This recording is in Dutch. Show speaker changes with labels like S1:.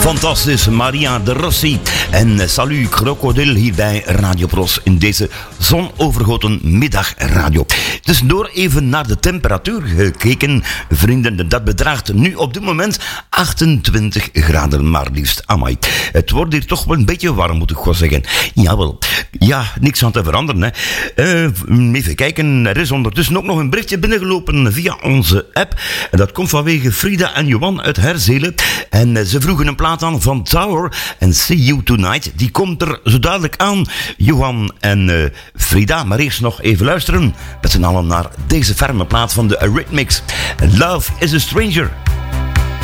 S1: Fantastisch, Maria de Rossi en Salut Krokodil hier bij Radio Pros in deze zonovergoten middagradio. Dus door even naar de temperatuur gekeken, vrienden, dat bedraagt nu op dit moment 28 graden maar liefst. Amai, het wordt hier toch wel een beetje warm, moet ik gewoon zeggen. Jawel, ja, niks aan te veranderen, hè. Even kijken, er is ondertussen ook nog een berichtje binnengelopen via onze app. En dat komt vanwege Frida en Johan uit Herzelen. En ze vroegen een plaat aan van Tower en See You Tonight. Die komt er zo dadelijk aan, Johan en Frida. Maar eerst nog even luisteren met z'n allen naar deze ferme plaat van de Eurythmics. Love is a Stranger.